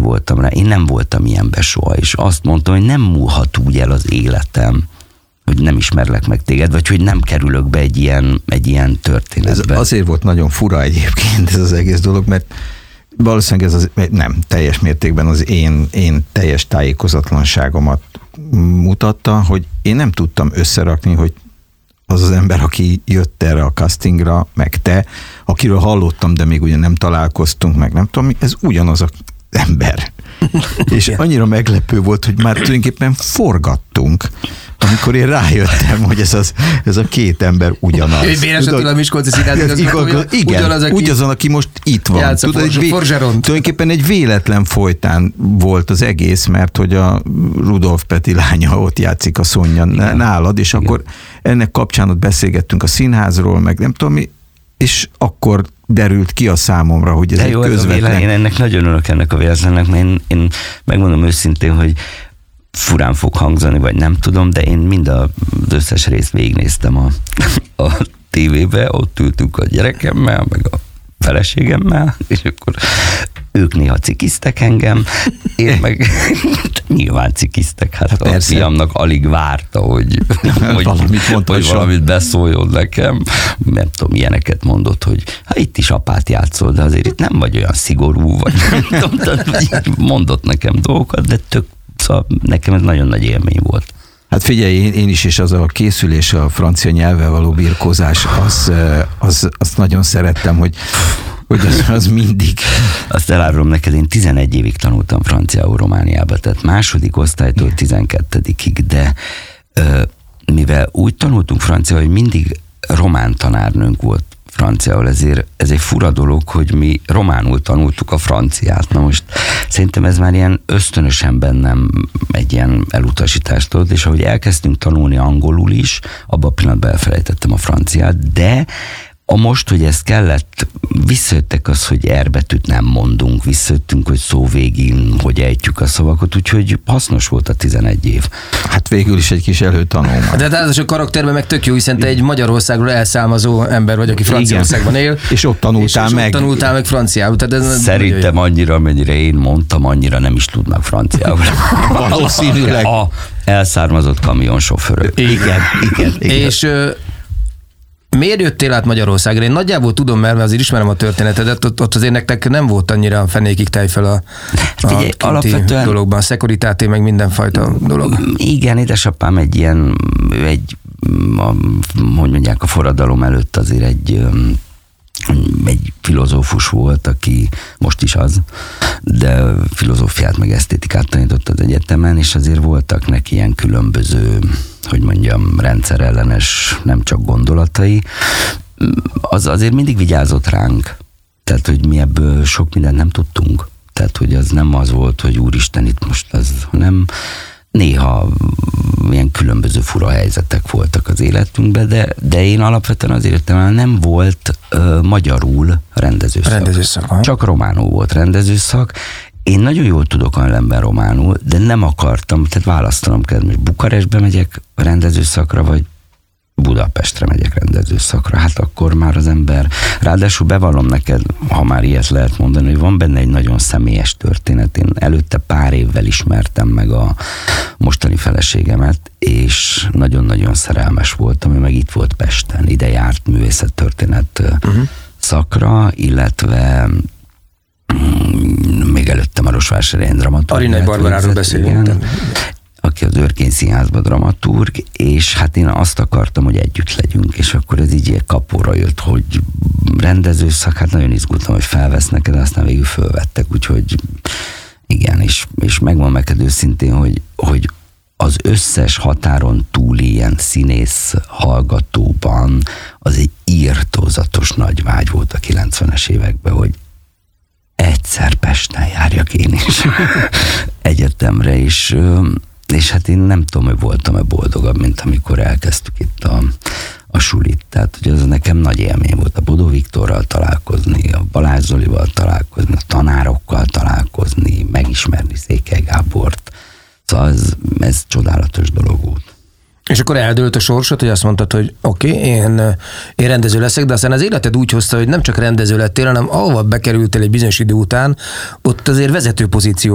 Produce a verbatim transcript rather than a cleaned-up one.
voltam rá, én nem voltam ilyenbe soha, és azt mondtam, hogy nem múlhat úgy el az életem, hogy nem ismerlek meg téged, vagy hogy nem kerülök be egy ilyen, egy ilyen történetbe. Ez azért volt nagyon fura egyébként ez az egész dolog, mert valószínűleg ez az, nem, teljes mértékben az én, én teljes tájékozatlanságomat mutatta, hogy én nem tudtam összerakni, hogy az az ember, aki jött erre a castingra, meg te, akiről hallottam, de még ugye nem találkoztunk, meg nem tudom, ez ugyanaz az ember. És annyira meglepő volt, hogy már tulajdonképpen forgattunk, amikor én rájöttem, hogy ez, az, ez a két ember ugyanaz. Ő Véres Attila, a Miskolci színházigazgatója, ugyanaz, aki, ugyanazon, aki most itt van. Tudod, egy vé, tulajdonképpen egy véletlen folytán volt az egész, mert hogy a Rudolf Peti lánya ott játszik a Szonya nálad, és igen. Akkor ennek kapcsán ott beszélgettünk a színházról, meg nem tudom mi, és akkor derült ki a számomra, hogy ez de egy jó, közvetlen... Ez én ennek nagyon örülök ennek a véletlennek, mert én, én megmondom őszintén, hogy furán fog hangzani, vagy nem tudom, de én mind az összes részt végignéztem a, a tévébe, ott ültünk a gyerekemmel, meg a feleségemmel, és akkor ők néha cikiztek engem, én meg nyilván cikiztek, hát a persze. Fiamnak alig várta, hogy, hogy, valamit, mondta, hogy valamit beszóljon nekem, nem tudom, ilyeneket mondott, hogy hát itt is apát játszol, de azért itt nem vagy olyan szigorú, vagy nem tudom, mondott nekem dolgokat, de tök, szóval nekem ez nagyon nagy élmény volt. Hát figyelj, én, én is, és az a készülés, a francia nyelvvel való birkózás, az, az, azt nagyon szerettem, hogy hogy az, az mindig. Azt elárulom neked, én tizenegy évig tanultam franciául Romániába, tehát második osztálytól tizenkettedikig, de ö, mivel úgy tanultunk franciául, hogy mindig román tanárnőnk volt franciául, ezért ez egy fura dolog, hogy mi románul tanultuk a franciát. Na most szerintem ez már ilyen ösztönösen bennem egy ilyen elutasítást tudott, és ahogy elkezdtünk tanulni angolul is, abban a pillanatban elfelejtettem a franciát, de a most, hogy ez kellett, visszajöttek az, hogy R betűt nem mondunk, visszajöttünk, hogy szó végén, hogy ejtjük a szavakat, úgyhogy hasznos volt a tizenegy év. Hát végül is egy kis előtanulmány. De hát a karakterben meg tök jó, hiszen te egy Magyarországról elszármazó ember vagy, aki Franciaországban él. És ott tanultál és, meg. És ott tanultál meg franciául. Tehát ez szerintem annyira, amennyire én mondtam, annyira nem is tudnak franciául. Valószínűleg. A elszármazott kamionsofőrök. Igen, igen, igen. És miért jöttél át Magyarországra? Én nagyjából tudom, mert azért ismerem a történetedet, ott, ott azért nektek nem volt annyira fenékig tejfel a, a Figyelj, alapvetően dologban, a szekuritáté, meg mindenfajta dolog. Igen, édesapám egy ilyen, egy, a, hogy mondják, a forradalom előtt azért egy, egy filozófus volt, aki most is az, de filozófiát meg esztétikát tanított az egyetemen, és azért voltak neki ilyen különböző, hogy mondjam, rendszerellenes, nem csak gondolatai. Az azért mindig vigyázott ránk. Tehát, hogy mi ebből sok mindent nem tudtunk. Tehát, hogy az nem az volt, hogy úristen, itt most az, hanem néha ilyen különböző fura helyzetek voltak az életünkben, de, de én alapvetően azért nem volt uh, magyarul rendezőszak. rendezőszak Csak románul volt rendezőszak. Én nagyon jól tudok ellenben románul, de nem akartam, tehát választanom kell, most Bukarestbe megyek rendezőszakra, vagy Budapestre megyek rendezőszakra. Hát akkor már az ember, ráadásul bevallom neked, ha már ilyet lehet mondani, hogy van benne egy nagyon személyes történet. Én előtte pár évvel ismertem meg a mostani feleségemet, és nagyon-nagyon szerelmes voltam, ő meg itt volt Pesten, ide járt művészettörténet uh-huh. szakra, illetve még előtte Marosvásárhelyen dramaturg. Arinai Barbaráról beszélünk. Aki az Örkény Színházban dramaturg, és hát én azt akartam, hogy együtt legyünk, és akkor ez így kapóra jött, hogy rendezőszak, hát nagyon izgultam, hogy felvesznek, de aztán végül fölvettek, úgyhogy igen, és, és megmondom neked őszintén, hogy, hogy az összes határon túli ilyen színész hallgatóban az egy írtózatos nagy vágy volt a kilencvenes években, hogy egyszer Pesten járjak én is egyetemre, és, és hát én nem tudom, hogy voltam-e boldogabb, mint amikor elkezdtük itt a, a sulit. Tehát, hogy az nekem nagy élmény volt a Bodó Viktorral találkozni, a Balázs Zolival találkozni, a tanárokkal találkozni, megismerni Székely Gábort. Szóval ez, ez csodálatos dolog volt. És akkor eldőlt a sorsod, hogy azt mondtad, hogy oké, okay, én, én rendező leszek, de aztán az életed úgy hozta, hogy nem csak rendező lettél, hanem ahova bekerültél egy bizonyos idő után, ott azért vezető pozíció